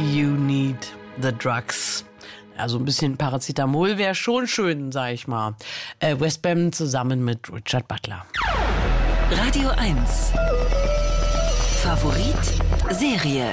You Need the Drugs. Also ein bisschen Paracetamol wäre schon schön, sag ich mal. Westbam zusammen mit Richard Butler. Radio 1. Favorit Serie.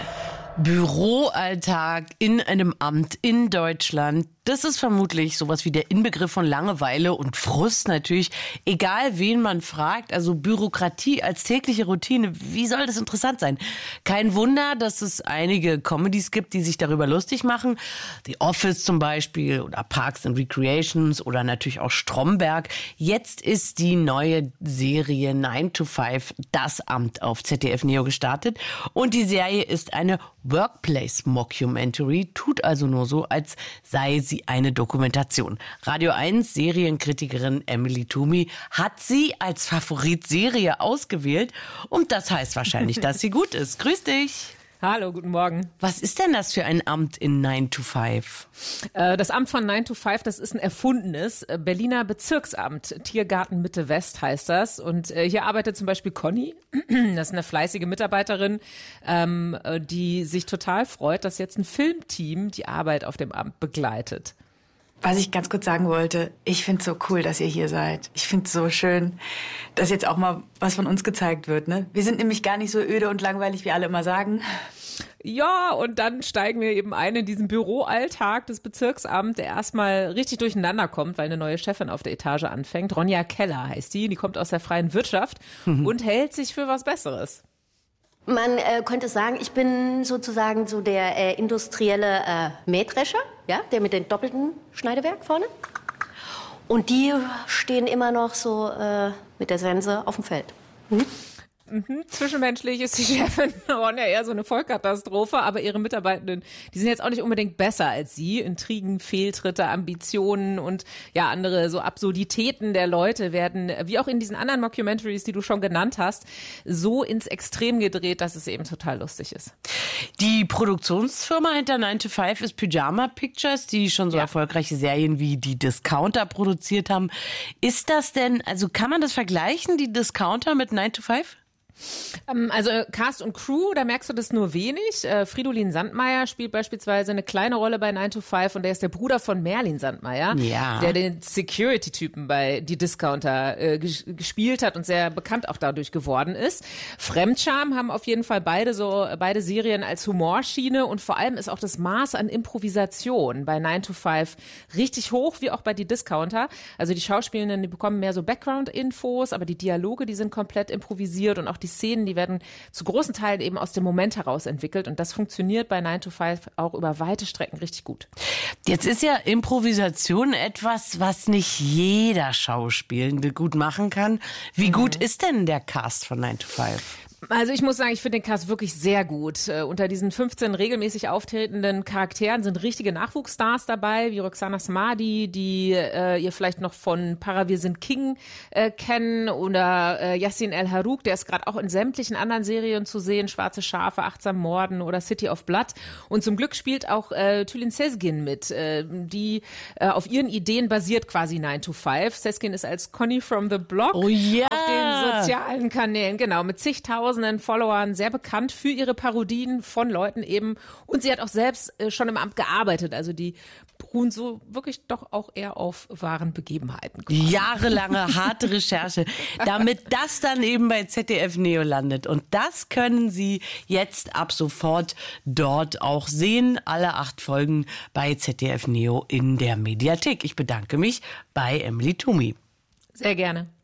Büroalltag in einem Amt in Deutschland. Das ist vermutlich sowas wie der Inbegriff von Langeweile und Frust natürlich. Egal, wen man fragt, also Bürokratie als tägliche Routine, wie soll das interessant sein? Kein Wunder, dass es einige Comedies gibt, die sich darüber lustig machen. The Office zum Beispiel oder Parks and Recreations oder natürlich auch Stromberg. Jetzt ist die neue Serie 9 to 5, das Amt auf ZDF Neo gestartet. Und die Serie ist eine Workplace-Mockumentary, tut also nur so, als sei sie eine Dokumentation. Radio 1 Serienkritikerin Emily Toomey hat sie als Favoritserie ausgewählt und das heißt wahrscheinlich, dass sie gut ist. Grüß dich! Hallo, guten Morgen. Was ist denn das für ein Amt in 9 to 5? Das Amt von 9 to 5, das ist ein erfundenes Berliner Bezirksamt. Tiergarten Mitte West heißt das. Und hier arbeitet zum Beispiel Conny. Das ist eine fleißige Mitarbeiterin, die sich total freut, dass jetzt ein Filmteam die Arbeit auf dem Amt begleitet. Was ich ganz kurz sagen wollte, ich finde es so cool, dass ihr hier seid. Ich finde es so schön, dass jetzt auch mal was von uns gezeigt wird. Ne? Wir sind nämlich gar nicht so öde und langweilig, wie alle immer sagen. Ja, und dann steigen wir eben ein in diesen Büroalltag des Bezirksamts, der erstmal richtig durcheinander kommt, weil eine neue Chefin auf der Etage anfängt. Ronja Keller heißt die kommt aus der freien Wirtschaft und hält sich für was Besseres. Man könnte sagen, ich bin sozusagen so der industrielle Mähdrescher, ja, der mit dem doppelten Schneidewerk vorne. Und die stehen immer noch so mit der Sense auf dem Feld. Zwischenmenschlich ist die Chefin Ronja eher so eine Vollkatastrophe, aber ihre Mitarbeitenden, die sind jetzt auch nicht unbedingt besser als sie. Intrigen, Fehltritte, Ambitionen und ja andere so Absurditäten der Leute werden, wie auch in diesen anderen Mockumentaries, die du schon genannt hast, so ins Extrem gedreht, dass es eben total lustig ist. Die Produktionsfirma hinter 9 to 5 ist Pyjama Pictures, die schon so erfolgreiche Serien wie die Discounter produziert haben. Ist das denn, also kann man das vergleichen, die Discounter mit 9 to 5? Also Cast und Crew, da merkst du das nur wenig. Fridolin Sandmeier spielt beispielsweise eine kleine Rolle bei 9 to 5 und der ist der Bruder von Merlin Sandmeier, der den Security-Typen bei Die Discounter gespielt hat und sehr bekannt auch dadurch geworden ist. Fremdscham haben auf jeden Fall beide Serien als Humorschiene und vor allem ist auch das Maß an Improvisation bei 9 to 5 richtig hoch, wie auch bei Die Discounter. Also die Schauspielenden, die bekommen mehr so Background-Infos, aber die Dialoge, die sind komplett improvisiert und auch die Szenen, die werden zu großen Teilen eben aus dem Moment heraus entwickelt und das funktioniert bei 9 to 5 auch über weite Strecken richtig gut. Jetzt ist ja Improvisation etwas, was nicht jeder Schauspielende gut machen kann. Wie gut ist denn der Cast von 9 to 5? Also ich muss sagen, ich finde den Cast wirklich sehr gut. Unter diesen 15 regelmäßig auftretenden Charakteren sind richtige Nachwuchsstars dabei, wie Roxana Smadi, die ihr vielleicht noch von Para Wir sind King kennen, oder Yassin El Harouk, der ist gerade auch in sämtlichen anderen Serien zu sehen, Schwarze Schafe, Achtsam Morden oder City of Blood. Und zum Glück spielt auch Tülin Sezgin mit, die auf ihren Ideen basiert quasi 9 to 5. Sezgin ist als Conny from the Block auf den sozialen Kanälen, genau, mit zigtausenden Followern sehr bekannt für ihre Parodien von Leuten eben. Und sie hat auch selbst schon im Amt gearbeitet. Also die beruhen so wirklich doch auch eher auf wahren Begebenheiten. Quasi. Jahrelange harte Recherche, damit das dann eben bei ZDF Neo landet. Und das können Sie jetzt ab sofort dort auch sehen. Alle 8 Folgen bei ZDF Neo in der Mediathek. Ich bedanke mich bei Emily Toomey. Sehr gerne.